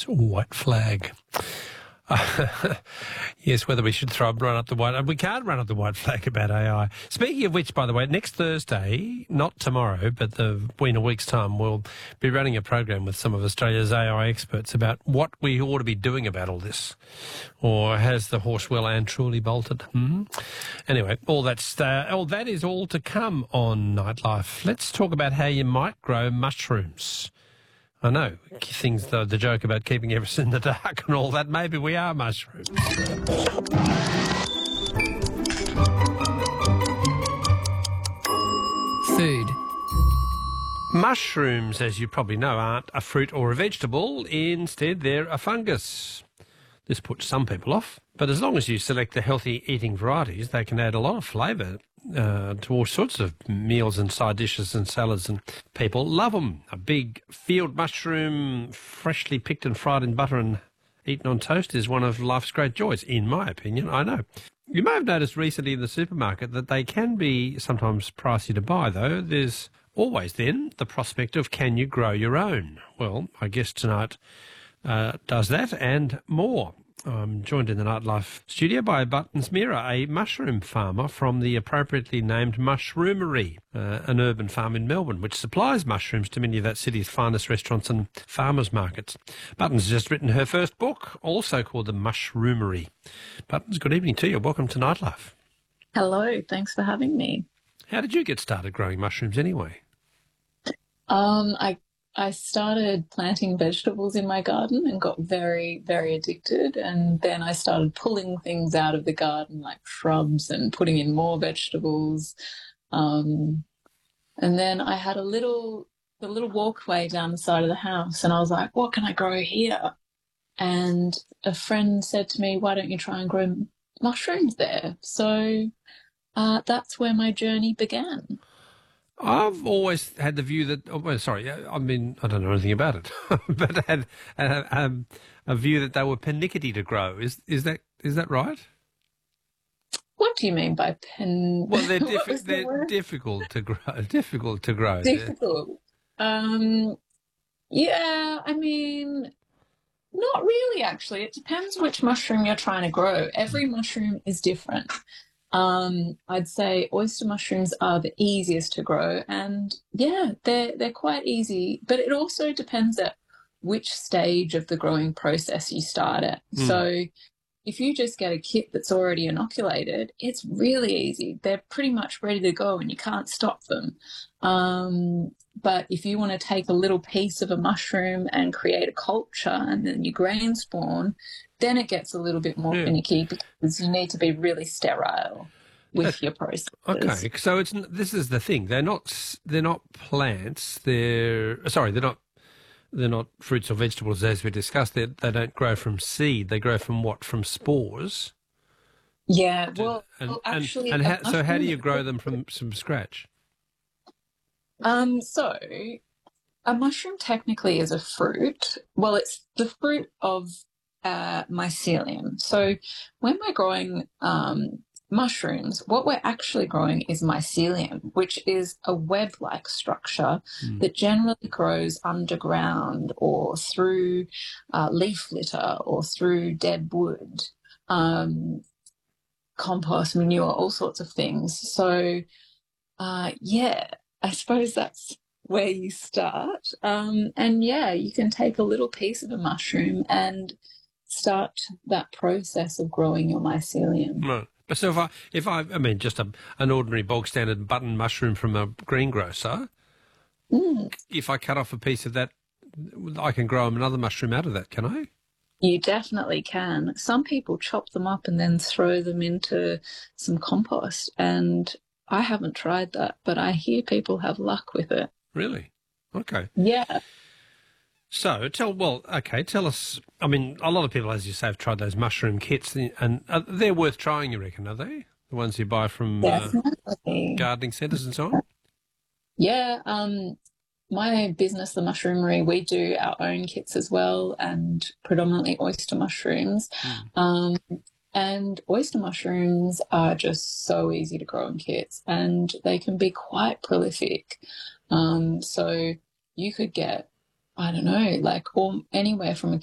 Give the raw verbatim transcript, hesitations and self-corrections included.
white flag. Uh, yes, whether we should throw run up the white... We can't run up the white flag about A I. Speaking of which, by the way, next Thursday, not tomorrow, but the, in a week's time, we'll be running a program with some of Australia's A I experts about what we ought to be doing about all this. Or has the horse well and truly bolted? Hmm? Anyway, all that's, uh, all that is all to come on Nightlife. Let's talk about how you might grow mushrooms. I know, things, the, the joke about keeping everything in the dark and all that, maybe we are mushrooms. Food. Mushrooms, as you probably know, aren't a fruit or a vegetable. Instead, they're a fungus. This puts some people off, but as long as you select the healthy eating varieties, they can add a lot of flavour uh, to all sorts of meals and side dishes and salads, and people love them. A big field mushroom, freshly picked and fried in butter and eaten on toast, is one of life's great joys, in my opinion, I know. You may have noticed recently in the supermarket that they can be sometimes pricey to buy, though. There's always then the prospect of, can you grow your own? Well, I guess tonight uh, does that and more. I'm joined in the Nightlife studio by Buttons Mira, a mushroom farmer from the appropriately named Mushroomery, uh, an urban farm in Melbourne, which supplies mushrooms to many of that city's finest restaurants and farmers markets. Buttons has just written her first book, also called The Mushroomery. Buttons, good evening to you. Welcome to Nightlife. Hello, thanks for having me. How did you get started growing mushrooms anyway? Um, I I started planting vegetables in my garden and got very, very addicted. And then I started pulling things out of the garden, like shrubs, and putting in more vegetables. Um, and then I had a little, the little walkway down the side of the house, and I was like, what can I grow here? And a friend said to me, why don't you try and grow mushrooms there? So uh, that's where my journey began. I've always had the view that, oh, well, sorry, I mean, I don't know anything about it, but had uh, um, a view that they were pernickety to grow. Is is that is that right? What do you mean by pen? Well, they're, diffi- they're the difficult to grow. Difficult to grow. Difficult. Um, yeah, I mean, not really, actually. It depends which mushroom you're trying to grow. Every mushroom is different. Um, I'd say oyster mushrooms are the easiest to grow, and yeah, they're they're quite easy. But it also depends at which stage of the growing process you start at. Mm. So if you just get a kit that's already inoculated, it's really easy. They're pretty much ready to go, and you can't stop them. Um, but if you want to take a little piece of a mushroom and create a culture, and then you grain spawn, then it gets a little bit more yeah. finicky because you need to be really sterile with That's, your process. Okay, so it's this is the thing. They're not they're not plants. They're sorry, they're not they're not fruits or vegetables as we discussed. They they don't grow from seed. They grow from what? From spores. Yeah. Well, and, well actually, and, and how, so how do you grow them from from scratch? Um. So. A mushroom technically is a fruit. Well, it's the fruit of uh, mycelium. So when we're growing um, mushrooms, what we're actually growing is mycelium, which is a web-like structure mm. that generally grows underground or through uh, leaf litter or through dead wood, um, compost, manure, all sorts of things. So, uh, yeah, I suppose that's where you start. Um, and yeah, you can take a little piece of a mushroom and start that process of growing your mycelium. Right. But so if I, if I, I mean, just a, an ordinary bog standard button mushroom from a greengrocer, mm. if I cut off a piece of that, I can grow another mushroom out of that, can I? You definitely can. Some people chop them up and then throw them into some compost, and I haven't tried that, but I hear people have luck with it. Really? Okay. Yeah. So tell, well, okay, tell us, I mean, a lot of people, as you say, have tried those mushroom kits, and uh, they're worth trying, you reckon, are they? The ones you buy from uh, gardening centres and so on? Yeah, um, my business, The Mushroomery, we do our own kits as well, and predominantly oyster mushrooms. Mm. Um, and oyster mushrooms are just so easy to grow in kits, and they can be quite prolific. Um, so you could get, I don't know, like all, anywhere from a